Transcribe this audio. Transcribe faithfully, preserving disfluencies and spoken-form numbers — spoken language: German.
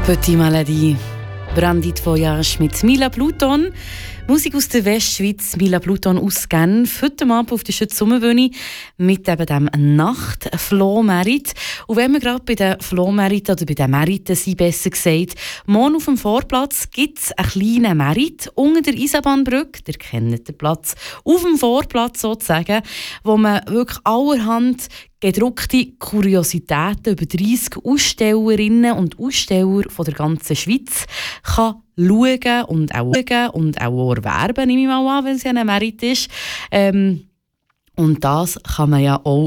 Petit Maladie. Brandit Voyage mit Mila Pluton. Musik aus der Westschweiz, Mila Pluton aus Genf. Heute Abend auf der Schütz-Sommerbühne mit eben dem Nacht-Flohmerit. Und wenn wir gerade bei den Flohmeriten oder bei den Meriten sind, besser gesagt, morgen auf dem Vorplatz gibt es einen kleinen Merit unter der Eisenbahnbrücke. Ihr kennt den Platz. Auf dem Vorplatz sozusagen, wo man wirklich allerhand gedruckte Kuriositäten über dreissig Ausstellerinnen und Aussteller von der ganzen Schweiz kann schauen und auch, schauen und auch erwerben, nehme ich mal an, wenn es ja ein Merit ist. Ähm, und das kann man ja auch